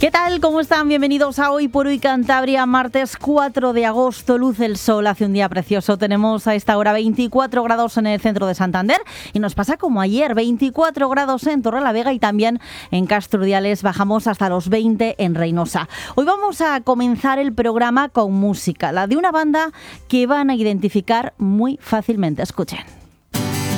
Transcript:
¿Qué tal? ¿Cómo están? Bienvenidos a Hoy por Hoy Cantabria, martes 4 de agosto. Luce el sol, hace un día precioso. Tenemos a esta hora 24 grados en el centro de Santander y nos pasa como ayer, 24 grados en Torrelavega y también en Castro Urdiales bajamos hasta los 20 en Reynosa. Hoy vamos a comenzar el programa con música, la de una banda que van a identificar muy fácilmente. Escuchen.